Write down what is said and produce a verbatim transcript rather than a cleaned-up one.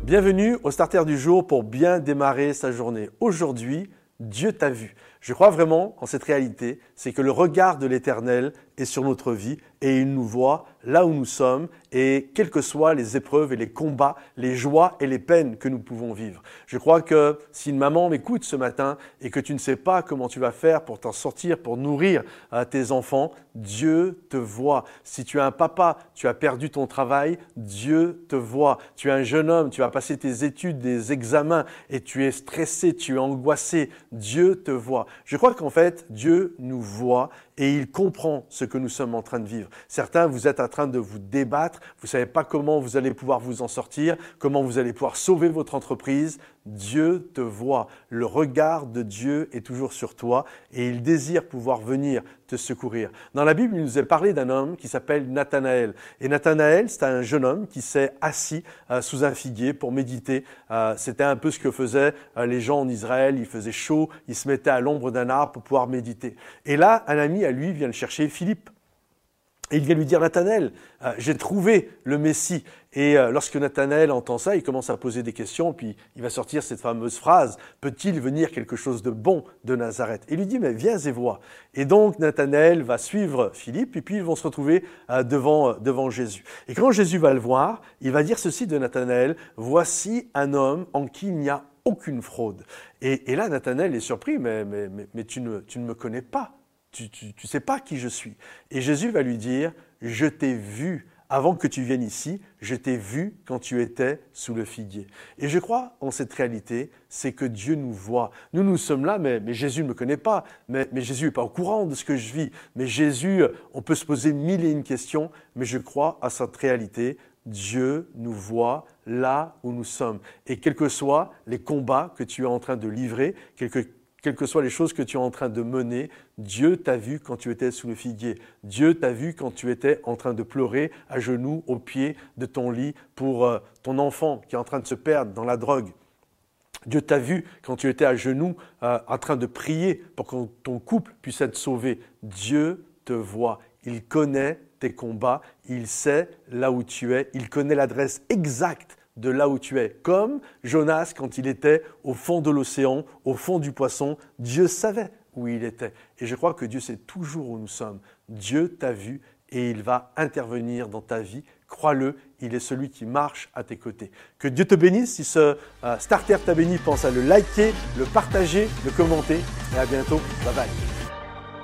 Bienvenue au Starter du jour pour bien démarrer sa journée. Aujourd'hui, Dieu t'a vu. Je crois vraiment en cette réalité, c'est que le regard de l'Éternel est sur notre vie et il nous voit là où nous sommes et quelles que soient les épreuves et les combats, les joies et les peines que nous pouvons vivre. Je crois que si une maman m'écoute ce matin et que tu ne sais pas comment tu vas faire pour t'en sortir, pour nourrir euh, tes enfants, Dieu te voit. Si tu es un papa, tu as perdu ton travail, Dieu te voit. Tu es un jeune homme, tu as passé tes études, des examens et tu es stressé, tu es angoissé, Dieu te voit. Je crois qu'en fait, Dieu nous voit et il comprend ce que nous sommes en train de vivre. Certains, vous êtes en train de vous débattre, vous ne savez pas comment vous allez pouvoir vous en sortir, comment vous allez pouvoir sauver votre entreprise. Dieu te voit. Le regard de Dieu est toujours sur toi et il désire pouvoir venir te secourir. Dans la Bible, il nous est parlé d'un homme qui s'appelle Nathanaël. Et Nathanaël, c'est un jeune homme qui s'est assis euh, sous un figuier pour méditer. Euh, c'était un peu ce que faisaient euh, les gens en Israël. Il faisait chaud, ils se mettaient à l'ombre d'un arbre pour pouvoir méditer. Et là, un ami à lui vient le chercher, Philippe. Et il vient lui dire, Nathanaël, euh, j'ai trouvé le Messie. Et euh, lorsque Nathanaël entend ça, il commence à poser des questions, puis il va sortir cette fameuse phrase, peut-il venir quelque chose de bon de Nazareth? Et il lui dit, mais viens et vois. Et donc Nathanaël va suivre Philippe, et puis ils vont se retrouver euh, devant, euh, devant Jésus. Et quand Jésus va le voir, il va dire ceci de Nathanaël, voici un homme en qui il n'y a aucune fraude. Et, et là, Nathanaël est surpris, mais, mais, mais, mais tu, ne, tu ne me connais pas. Tu ne sais pas qui je suis. Et Jésus va lui dire, je t'ai vu avant que tu viennes ici, je t'ai vu quand tu étais sous le figuier. Et je crois en cette réalité, c'est que Dieu nous voit. Nous, nous sommes là, mais, mais Jésus ne me connaît pas, mais, mais Jésus n'est pas au courant de ce que je vis. Mais Jésus, on peut se poser mille et une questions, mais je crois à cette réalité. Dieu nous voit là où nous sommes. Et quels que soient les combats que tu es en train de livrer, quelque Quelles que soient les choses que tu es en train de mener, Dieu t'a vu quand tu étais sous le figuier. Dieu t'a vu quand tu étais en train de pleurer à genoux au pied de ton lit pour euh, ton enfant qui est en train de se perdre dans la drogue. Dieu t'a vu quand tu étais à genoux euh, en train de prier pour que ton couple puisse être sauvé. Dieu te voit. Il connaît tes combats. Il sait là où tu es. Il connaît l'adresse exacte de là où tu es. Comme Jonas, quand il était au fond de l'océan, au fond du poisson, Dieu savait où il était. Et je crois que Dieu sait toujours où nous sommes. Dieu t'a vu et il va intervenir dans ta vie. Crois-le, il est celui qui marche à tes côtés. Que Dieu te bénisse. Si ce euh, starter t'a béni, pense à le liker, le partager, le commenter. Et à bientôt. Bye bye.